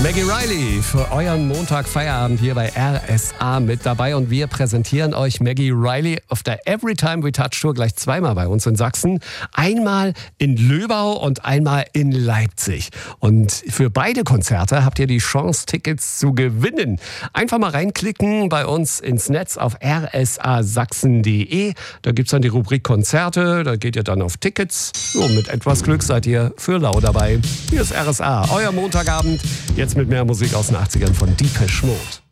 Maggie Reilly für euren Montag-Feierabend hier bei RSA mit dabei und wir präsentieren euch Maggie Reilly auf der Everytime We Touch Tour gleich zweimal bei uns in Sachsen. Einmal in Löbau und einmal in Leipzig. Und für beide Konzerte habt ihr die Chance, Tickets zu gewinnen. Einfach mal reinklicken bei uns ins Netz auf rsasachsen.de. Da gibt es dann die Rubrik Konzerte, da geht ihr dann auf Tickets. So, mit etwas Glück seid ihr für lau dabei. Hier ist RSA, euer Montagabend. Jetzt mit mehr Musik aus den 80ern von Depeche Mode.